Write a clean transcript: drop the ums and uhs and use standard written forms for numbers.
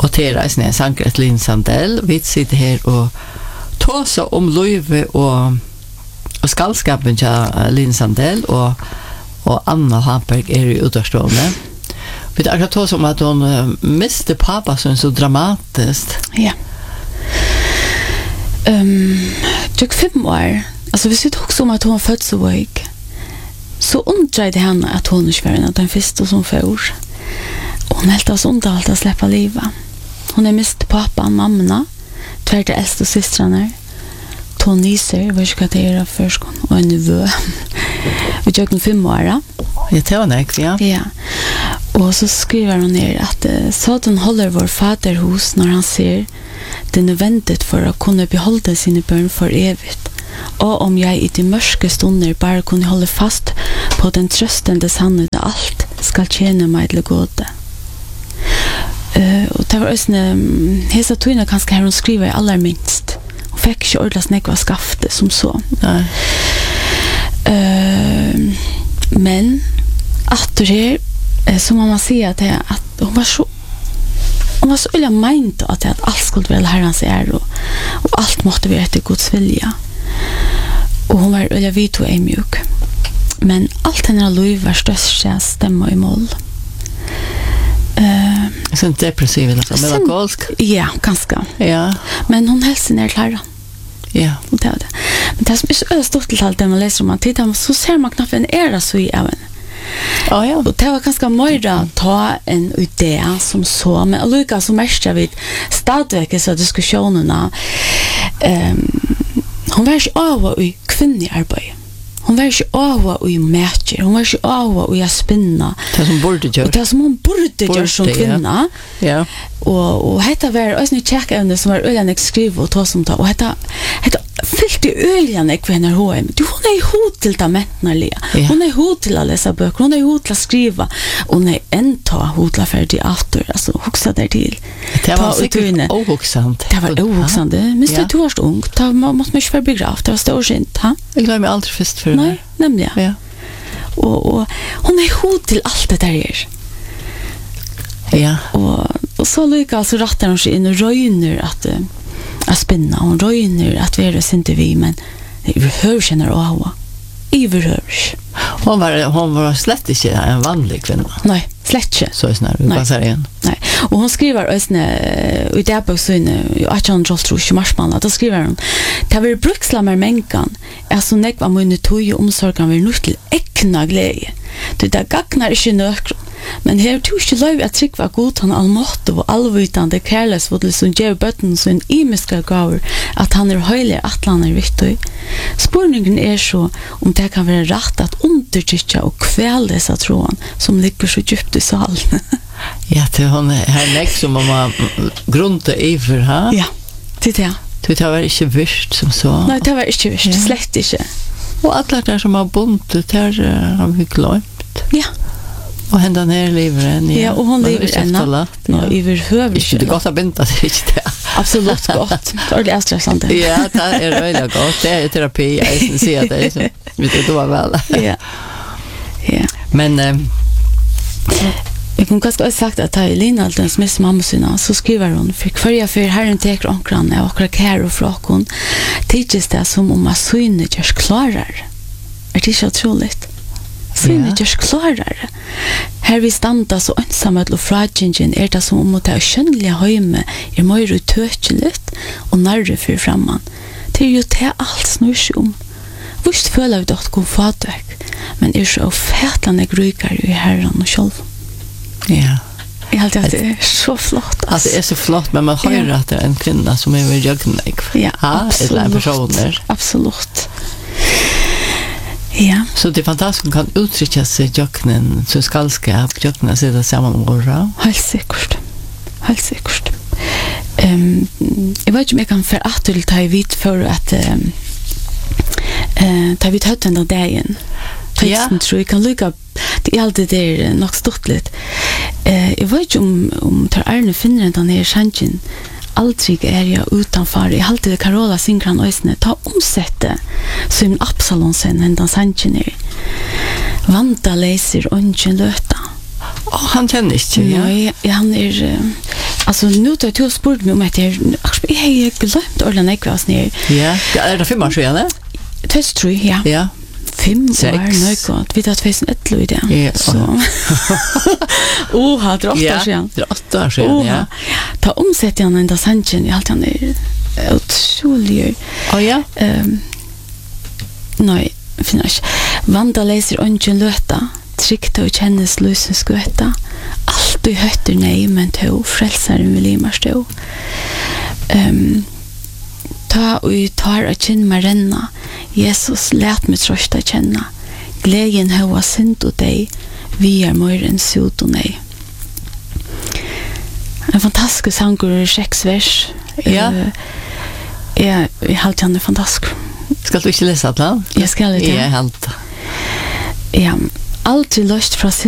Og til reisen Sankret Linn Sandell. Vi sitter her og tåser om Løyve og skallskapen til Linn Sandell og Anna Hamberg i utstående. Vi har akkurat tåser om at hun miste pappa så dramatiskt. Ja. Tog 5 år. Alltså vi sitter också om att hon var född så våg. Så undrar henne att hon inte var en av den första som får. Hon helt oss under allt att släppa livet. Hon är mist pappan, mammorna, tvärt äldste systrarna. Två nyser, vad ska det göra förskon och en nivå. Vi tog 5 år. Jag tar det, ja. Ja. Och så skriver hon ner att Satan håller vår fader hos när han ser det är nödvändigt för att kunna behålla sina barn för evigt. Och om jag i de mörka stunder bara kunde hålla fast på den tröstande sanningen att allt ska tjäna mig till goda. Och det var också hela tiden kanske här hon skriver allra minst. Hon fick inte ordentligt snäckva skafte som så. Nej. Men att det här så man säger att hon var så illa meint att allt skulle väl herrans är och allt måste vara efter Guds vilja. Och hon var illa vit och mjuk. Men allt hennes liv var störst stämma i mål. Så depressiv eller melankolsk? Ja, ganska. Ja. Men hon hälsade ner klara. Ja. Det var det. Men det som är så stort till allt det man läser om man tittar så ser man knappt en era så i även. Ja, ja. Och det var ganska möjligt ta en idé som så, men lika så mest jag vet stadverket så diskussionerna hon var inte av i kvinnearbete. Hon var inte av i mätcher. Hon var inte av i att spinna. Det som borde göra. Det som hon borde göra som kvinna. Ja. Och detta var också ett checkämne som var öliganek skriva och ta som ta. Och detta fyllt i öliganek för henne HM. Hon är hot till ta mättnarliga. Hon är hot till att läsa böcker. Hon är hot till att skriva. Hon är en ta hot till färdig after. Alltså huxa där till. Det var säkert ohuxant. Det var ohuxande. Men du var ung. Det måste man inte vara begravt. Det var stårsint. Jag glömmer aldrig först för nej, nämligen. Ja. Och hon är hot till allt det där. Ja. Och så lyckas så rattar hon sig in och röjner att spinna. Hon röjner att vi är inte vi, men överhör känner av. Överhörs. Hon var slett inte en vanlig kvinna. Nej, slett inte. Så är snart, vi kan säga igen. Nej, och hon skriver också i det här böcksynet, i 1812 marsmånad, då skriver hon det var brukslammer mänkan, alltså nekva munne tog och omsorgan var nog till äckna glädje. Det gagnar inte nökron. Men her tog ikke lov at tryggva god han allmåte og allvitande kærlesvodel som gjør bøtten som en imiske gaver at han høylig atlaner viktig. Spurningen så om det kan være rett at undertrykke og kvele disse tråden som ligger så djupt i salen. Ja, det her nek som om man grunte iver, ha? Ja, det er det. Det var ikke virst som så. Nei, det var ikke virst, slett ikke. Og alle der som har bundet, der har vi glemt. Ja. Och hända ner livren. Ja, och hon lever ännu. Nå, överhuvud. Det är gott att binda det, inte det. Absolut gott. Det är det stressande. Ja, det är väldigt gott. Det är terapi. Jag kan se att det är så. Vet du, det var väl. Ja. Ja. Men jag kan kanske ha sagt att Lina Aldens mest mamma sina så skriver hon för jag för herren teker onkran och akkurat kär och fråkon teaches det som om att syne just klarar. Är det så otroligt? Syne just klarar. Här vi standa så ensamma och fragingen är det som om att skönliga höjme är mer utökligt och närre för framman. Det är ju det allt snurrs om. Visst føler vi dått god fadøk, men så fætlande grykar i herren og sjálf. Ja. Jeg held at det så flott. Alltså det är så flott, men man hör att det är en kvinna som är vid jögnig. Ja, absolut. Eller en personer. Absolut. Ja. Så det är fantastiskt kan uttrycka sig jögnen, så skallskap, jögnen sitter samman med åra. Helt säkert. Helt säkert. Jag vet inte om jag kan föratta ta i vitt för att ta vid hötten av dagen. Ja. Tror jag kan lycka det är alltid det nog stort lite. Jag vet inte om tar Arne finner den här chansen. Aldrig är jag utanför. Jag alltid det Carola Sinkran ösne ta omsätte som Absalon sen ända chansen är. Vanta läser ungen löta. Han känner inte, ja. Han är Alltså nu tar jag spurt mig om att jag har glömt ordentligt nekvas ner. Ja, är det 5 år sedan, eller? 2003, ja. Ja. 5 år, något. Vi tar 2001 i det. Ja. Så. Oha, det är 8 år sedan. Det är 8 år sedan, ja. Ta omsätt jag ända sanchen i allt han är otroligt. Ja. Nej, finns. Vanda läser ungen löta. Trygt och kännes lösen skvätta. Allt i hötter nej, men to frälsaren vill imar stå. Ta och tar att känna renna. Jesus lät mig trösta känna. Glädjen höva synd och dig. Vi är mer än sot och nej. En fantastisk sånger 6 vers. Ja. Jag har han är fantastisk. Ska du inte läsa det? Jag ska lite. Ja, helt. Ja, alltid löst från